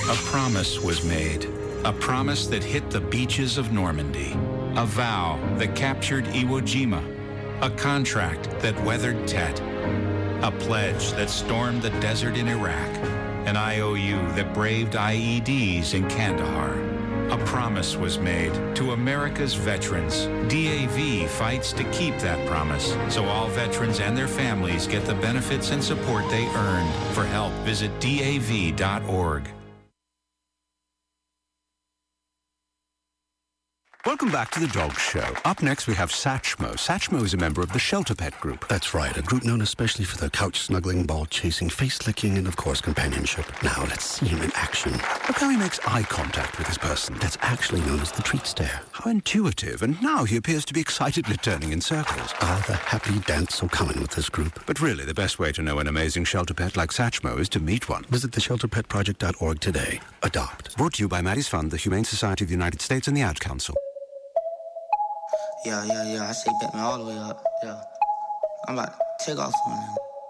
A promise was made. A promise that hit the beaches of Normandy. A vow that captured Iwo Jima. A contract that weathered Tet. A pledge that stormed the desert in Iraq. An IOU that braved IEDs in Kandahar. A promise was made to America's veterans. DAV fights to keep that promise, so all veterans and their families get the benefits and support they earned. For help, visit DAV.org. Welcome back to The Dog Show. Up next, we have Satchmo. Satchmo is a member of the Shelter Pet Group. That's right, a group known especially for their couch-snuggling, ball-chasing, face-licking, and, of course, companionship. Now, let's see him in action. Look how he makes eye contact with his person. That's actually known as the treat stare. How intuitive. And now he appears to be excitedly turning in circles. Ah, the happy dance so common with this group. But really, the best way to know an amazing shelter pet like Satchmo is to meet one. Visit theshelterpetproject.org today. Adopt. Brought to you by Maddie's Fund, the Humane Society of the United States, and the Ad Council. Yeah, I say Batman all the way up, yeah. I'm about to take off on him.